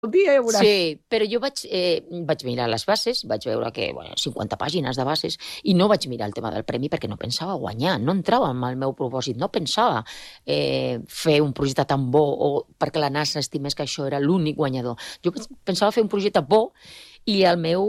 el dia ja veuràs. Sí, però jo vaig mirar les bases, vaig veure que 50 pàgines de bases, i no vaig mirar el tema del premi perquè no pensava guanyar, no entrava en el meu propòsit, no pensava fer un projecte tan bo o perquè la NASA estimés que això era l'únic guanyador. Jo pensava fer un projecte bo i el meu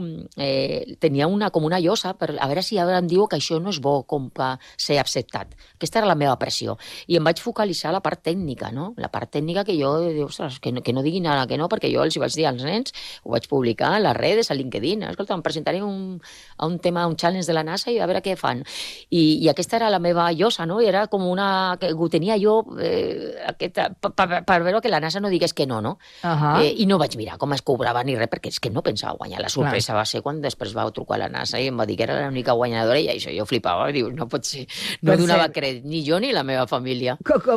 tenia com una llosa per a veure si ara em diu que això no és bo com per ser acceptat. Aquesta era la meva pressió. I em vaig focalitzar a la part tècnica, no? La part tècnica que jo, ostres, que no diguin ara que no, perquè jo els vaig dir als nens, ho vaig publicar a les redes, a LinkedIn, escolta, em presentaré un tema, un challenge de la NASA i a veure què fan. I aquesta era la meva llosa, no? I era com una... que ho tenia jo per veure que la NASA no digués que no, no? I no vaig mirar com es cobrava ni res, perquè és que no pensava guanyar. La sorpresa va ser quan després va trucar a la NASA i em va dir que era l'única guanyadora i això jo flipava. Diu, no pot ser. No donava crèdit ni jo ni la meva família.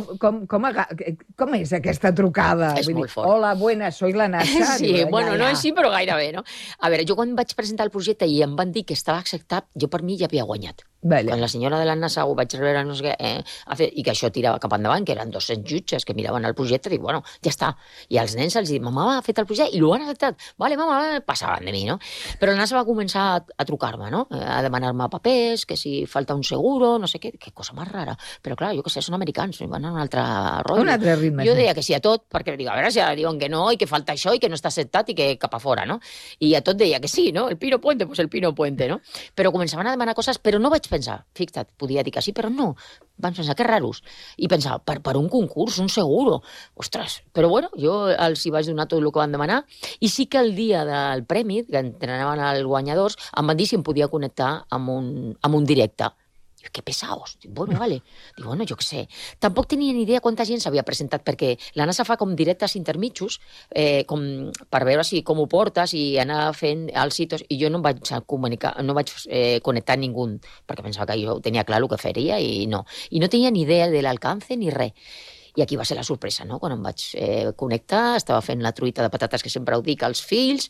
Com és aquesta trucada? És molt fort. Hola, buenas, soy la NASA. Sí, bueno, no així, però gairebé, no? A veure, jo quan vaig presentar el projecte i em van dir que estava acceptat, jo per mi ja havia guanyat. Quan la senyora de la NASA ho vaig rebre, no sé què, i que això tirava cap endavant, que eren 200 jutges que miraven el projecte, dic, bueno, ja està. I als nens els dic, mama, ha fet el projecte i l'ho han acceptat. Vale, mama, passaven de mi, no? Però la NASA va començar a trucar-me, no? A demanar-me papers, que si falta un seguro, no sé què, que cosa més rara. Però clar, jo què sé, són americans, van a un altre rotllo. Un altre ritme. Jo deia que sí a tot, perquè dic, a veure si ara diuen que no, i que falta això, i que no està acceptat, i que cap a fora, no? I a tot deia que sí, no? El Pino Puente, pues el Pino Puente, no? Però començaven a demanar coses, però no vaig pensar, fixa't, podia dir que sí, però no. Van pensar que raros. I pensava, per un concurs, un seguro. Ostres, però bueno, jo els hi vaig donar tot el que van demanar i sí que el dia del premi, que entrenaven els guanyadors, em van dir si em podia connectar amb un directe. Dic, que pesaos. Dic, bueno, vale. Dic, bueno, jo què sé. Tampoc tenia ni idea quanta gent s'havia presentat, perquè la NASA fa com directes intermitjos, com per veure si com ho portes i anar fent els sitos, i jo no vaig comunicar, no vaig connectar ningú, perquè pensava que jo tenia clar el que faria i no. I no tenia ni idea de l'alcance ni res. I aquí va ser la sorpresa, no? Quan em vaig connectar, estava fent la truita de patates que sempre ho dic als fills,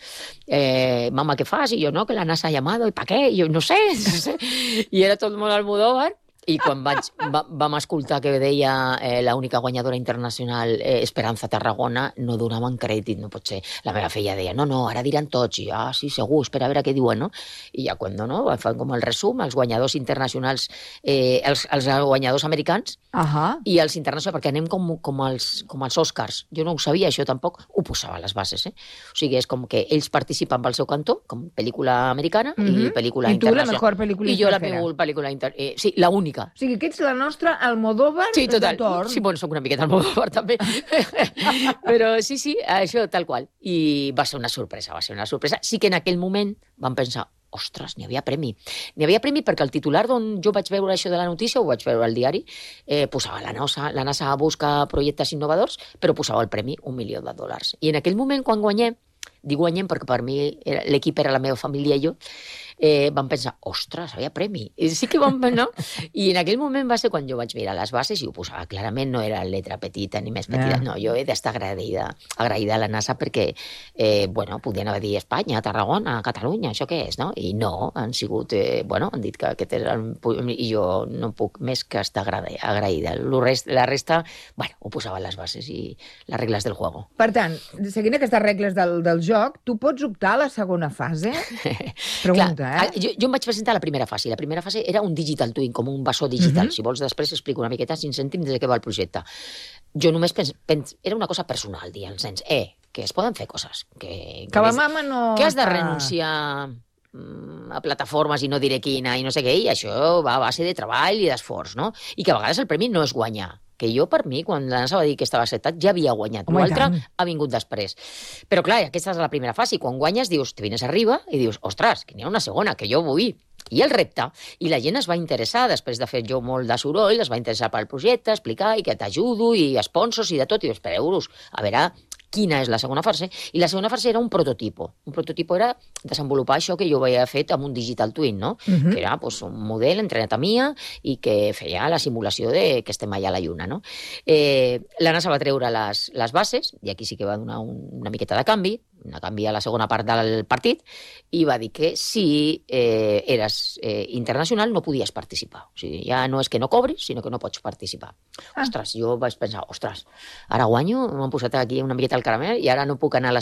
mama, què fas? I jo, no, que la NASA ha llamado, i pa què? I jo, no sé. I era tot molt Almodóvar. I quan vam escoltar que deia l'única guanyadora internacional Esperanza Tarragona, no donaven crèdit, no pot ser. La meva filla deia, no, ara diran tots, i sí, segur, espera a veure què diuen, no? I ja quan no, fan com el resum, els guanyadors internacionals, els guanyadors americans i els internacionals, perquè anem com els Oscars. Jo no ho sabia, això tampoc, ho posava a les bases, O sigui, és com que ells participen pel seu cantó, com pel·lícula americana i pel·lícula internacional. I tu la millor pel·lícula I jo la meva pel·lícula internacional. Sí, la única. O sigui, que ets la nostra Almodóvar de torn. Sí, bueno, soc una miqueta Almodóvar també. Però sí, això tal qual. I va ser una sorpresa. Sí que en aquell moment vam pensar, ostres, n'hi havia premi. N'hi havia premi perquè el titular d'on jo vaig veure això de la notícia, ho vaig veure al diari, posava la NASA busca projectes innovadors, però posava el premi $1 milió. I en aquell moment, quan guanyem, dic guanyem perquè per mi l'equip era la meva família i jo, vam pensar, ostres, havia premi. I sí que vam pensar, no? I en aquell moment va ser quan jo vaig mirar les bases i ho posava clarament, no era letra petita ni més petita, no, jo he d'estar agraïda a la NASA perquè, podien haver dit Espanya, Tarragona, Catalunya, això què és, no? I no, han sigut, han dit que aquest era i jo no puc més que estar agraïda. La resta, ho posava a les bases i les regles del juego. Per tant, seguint aquestes regles del joc, tu pots optar a la segona fase? Pregunta, Jo em vaig presentar a la primera fase. La primera fase era un digital twin, com un bessó digital. Si vols, després explico una miqueta 5 cèntims de què va el projecte. Jo només era una cosa personal, dir als nens, que es poden fer coses. Que la mama no... Que has de renunciar a plataformes i no diré quina i no sé què, i això va a base de treball i d'esforç, no? I que a vegades el premi no és guanyar. Que jo, per mi, quan la NASA va dir que estava acceptat, ja havia guanyat. L'altre ha vingut després. Però, clar, aquesta és la primera fase. I quan guanyes, dius, te vines arriba i dius, ostres, que n'hi ha una segona, que jo vull. I el repte. I la gent es va interessar, després de fer jo molt de soroll, es va interessar pel projecte, explicar, i que t'ajudo, i sponsors, i de tot. I dius, espereu-vos, a veure quina és la segona fase. I la segona fase era un prototipo. Un prototipo era desenvolupar això que jo havia fet amb un digital twin, no? Que era un model entrenat a Mia i que feia la simulació de que estem allà a la Lluna, no? La NASA va treure les bases, i aquí sí que va donar una miqueta de canvi, a canviar la segona part del partit, i va dir que si eres internacional no podies participar. O sigui, ja no és que no cobris, sinó que no pots participar. Ostres, jo vaig pensar, ara guanyo, m'han posat aquí una miqueta al caramel i ara no puc anar a la